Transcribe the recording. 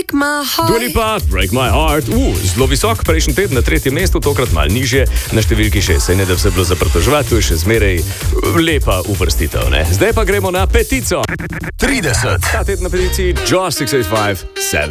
Break My Heart. Dua Lipa, Break My Heart. Zelo visok, prejšnji teden na 3. mestu, tokrat malo nižje, na številki 6. Saj ne da vse bilo za pritoževati, to je še zmeraj lepa uvrstitev, ne? Zdaj pa gremo na petico. 30. Ta teden na peticiji Jaws 685 7.